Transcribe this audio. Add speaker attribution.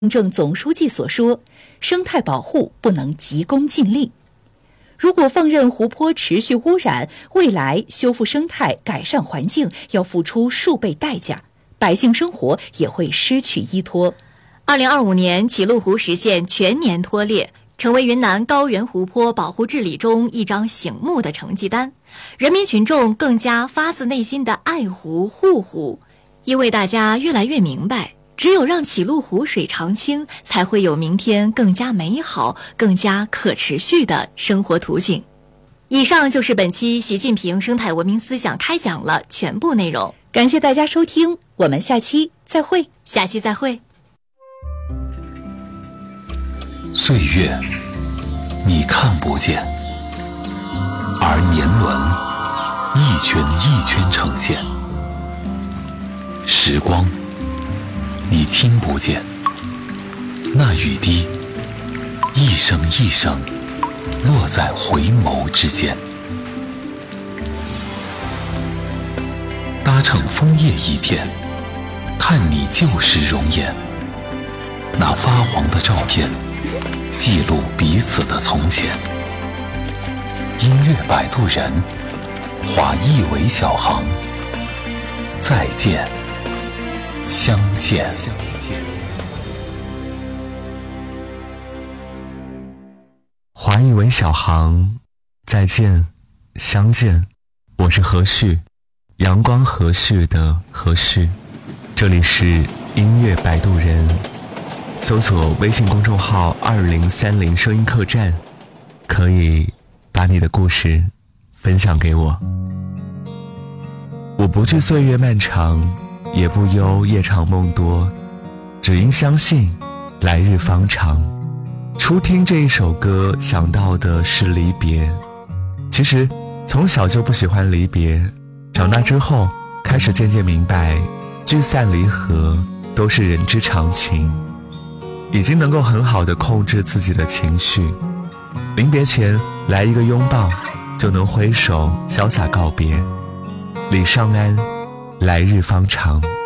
Speaker 1: 行政总书记所说，生态保护不能急功近利。如果放任湖泊持续污染，未来修复生态、改善环境要付出数倍代价，百姓生活也会失去依托。
Speaker 2: 2025年，启鹿湖实现全年脱裂，成为云南高原湖泊保护治理中一张醒目的成绩单。人民群众更加发自内心的爱湖护湖，因为大家越来越明白，只有让启鹿湖水常清，才会有明天更加美好、更加可持续的生活图景。以上就是本期习近平生态文明思想开讲了全部内容，
Speaker 1: 感谢大家收听，我们下期再会。
Speaker 2: 下期再会。
Speaker 3: 岁月你看不见，而年轮一圈一圈呈现；时光你听不见，那雨滴一声一声落在回眸之间。搭乘枫叶一片，看你旧时容颜，那发黄的照片记录彼此的从前。音乐摆渡人，划一尾小航，再见相见。
Speaker 4: 划一尾小航，再见相见。我是何旭，阳光和煦的何旭。这里是音乐摆渡人，搜索微信公众号2030声音客栈，可以把你的故事分享给我。我不惧岁月漫长，也不忧夜长梦多，只因相信来日方长。初听这一首歌想到的是离别，其实从小就不喜欢离别，长大之后开始渐渐明白，聚散离合都是人之常情，已经能够很好地控制自己的情绪。临别前来一个拥抱，就能挥手潇洒告别。礼尚安，来日方长。